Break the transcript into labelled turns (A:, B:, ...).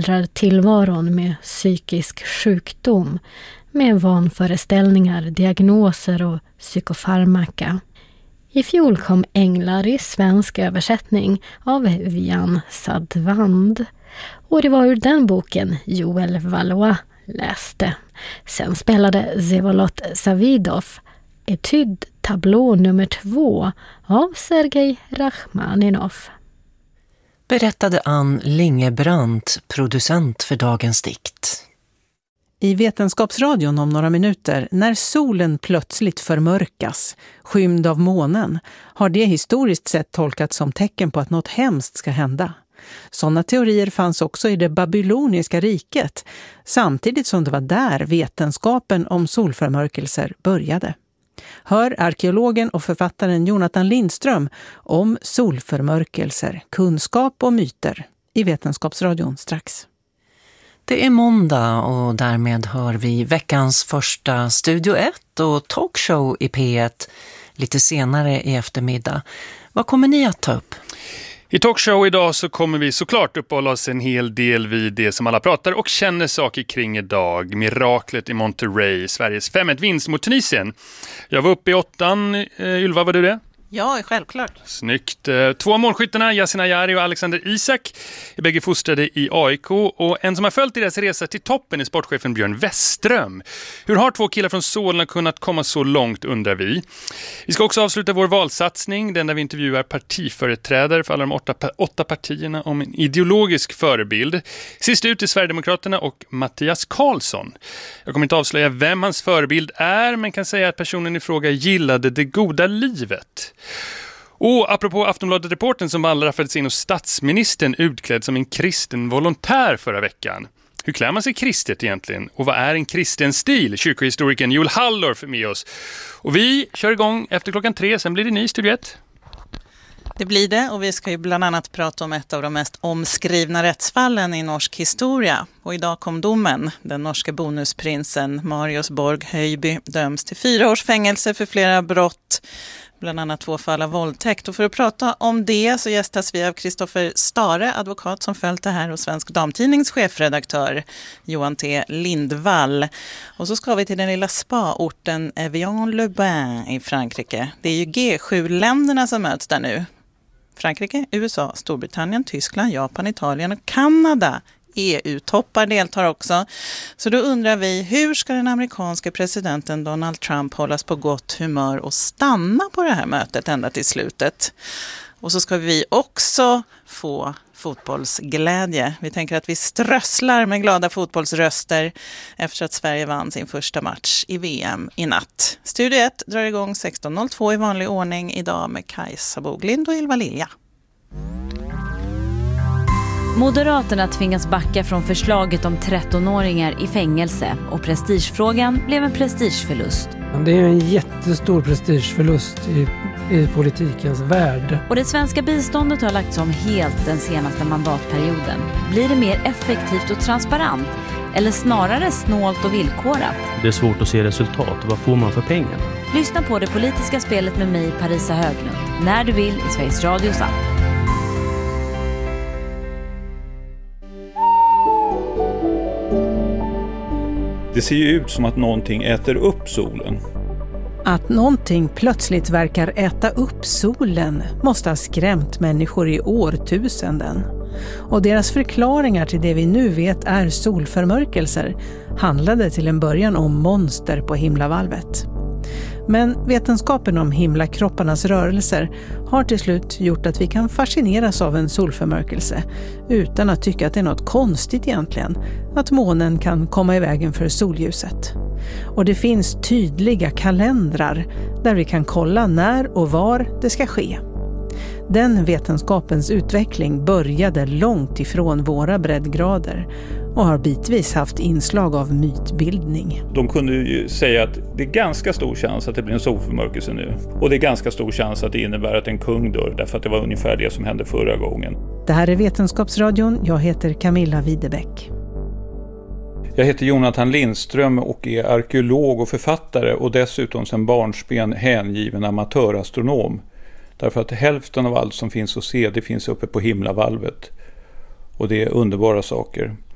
A: skildrar tillvaron med psykisk sjukdom, med vanföreställningar, diagnoser och psykofarmaka. I fjol kom Änglar i svensk översättning av Vian Sadvand. Och det var ur den boken Joel Valois läste. Sen spelade Zevolot Savidov Etude tablå nummer 2 av Sergej Rachmaninov.
B: Berättade Ann Lingebrandt, producent för dagens dikt.
C: I Vetenskapsradion om några minuter, när solen plötsligt förmörkas, skymd av månen, har det historiskt sett tolkats som tecken på att något hemskt ska hända. Sådana teorier fanns också i det babyloniska riket, samtidigt som det var där vetenskapen om solförmörkelser började. Hör arkeologen och författaren Jonathan Lindström om solförmörkelser, kunskap och myter i Vetenskapsradion strax.
B: Det är måndag och därmed hör vi veckans första Studio 1 och talkshow i P1 lite senare i eftermiddag. Vad kommer ni att ta upp?
D: I talkshow idag så kommer vi såklart uppehålla oss en hel del vid det som alla pratar och känner saker kring idag. Miraklet i Monterrey, Sveriges 5-1-vinst mot Tunisien. Jag var uppe i 8:an. Ylva, var du det?
E: Ja, självklart.
D: Snyggt. 2 av målskyttarna, Yasin Ayari och Alexander Isak, är bägge fostrade i AIK. Och en som har följt deras resa till toppen är sportchefen Björn Westström. Hur har 2 killar från Solna kunnat komma så långt, undrar vi. Vi ska också avsluta vår valsatsning, den där vi intervjuar partiföreträdare för alla de 8 partierna om en ideologisk förebild. Sist ut är Sverigedemokraterna och Mattias Karlsson. Jag kommer inte avslöja vem hans förebild är, men kan säga att personen i fråga gillade det goda livet. Och apropå Aftonbladet-reporten som wallraffades in hos statsministern utklädd som en kristen volontär förra veckan. Hur klär man sig kristet egentligen? Och vad är en kristen stil? Kyrkohistorikern Joel Halldorf är med oss. Och vi kör igång efter 3:00, sen blir det ny Studio 1.
E: Det blir det, och vi ska ju bland annat prata om ett av de mest omskrivna rättsfallen i norsk historia. Och idag kom domen. Den norska bonusprinsen Marius Borg Höjby döms till 4 års fängelse för flera brott. Bland annat 2 fall av våldtäkt. Och för att prata om det så gästas vi av Kristoffer Stare, advokat som följt det här, och Svensk Damtidnings chefredaktör Johan T. Lindvall. Och så ska vi till den lilla spa-orten Evian-le-Bain i Frankrike. Det är ju G7-länderna som möts där nu. Frankrike, USA, Storbritannien, Tyskland, Japan, Italien och Kanada. EU-toppar deltar också. Så då undrar vi, hur ska den amerikanske presidenten Donald Trump hållas på gott humör och stanna på det här mötet ända till slutet? Och så ska vi också få fotbollsglädje. Vi tänker att vi strösslar med glada fotbollsröster efter att Sverige vann sin första match i VM i natt. Studio 1 drar igång 16.02 i vanlig ordning idag med Kajsa Boglind och Ylva Lilja.
F: Moderaterna tvingas backa från förslaget om 13-åringar i fängelse och prestigefrågan blev en prestigeförlust.
G: Det är en jättestor prestigeförlust i politikens värld.
F: Och det svenska biståndet har lagts om helt den senaste mandatperioden. Blir det mer effektivt och transparent eller snarare snålt och villkorat?
H: Det är svårt att se resultat. Vad får man för pengarna?
F: Lyssna på det politiska spelet med mig, Parisa Höglund, när du vill i Sveriges Radios app.
I: Det ser ju ut som att någonting äter upp solen.
C: Att någonting plötsligt verkar äta upp solen måste ha skrämt människor i årtusenden. Och deras förklaringar till det vi nu vet är solförmörkelser handlade till en början om monster på himlavalvet. Men vetenskapen om himlakropparnas rörelser har till slut gjort att vi kan fascineras av en solförmörkelse utan att tycka att det är något konstigt egentligen, att månen kan komma i vägen för solljuset. Och det finns tydliga kalendrar där vi kan kolla när och var det ska ske. Den vetenskapens utveckling började långt ifrån våra breddgrader och har bitvis haft inslag av mytbildning.
I: De kunde ju säga att det är ganska stor chans att det blir en solförmörkelse nu. Och det är ganska stor chans att det innebär att en kung dör, därför att det var ungefär det som hände förra gången.
C: Det här är Vetenskapsradion. Jag heter Camilla Widebäck.
I: Jag heter Jonathan Lindström och är arkeolog och författare och dessutom sedan barnsben hängiven amatörastronom. Därför att hälften av allt som finns att se, det finns uppe på himlavalvet. Och det är underbara saker.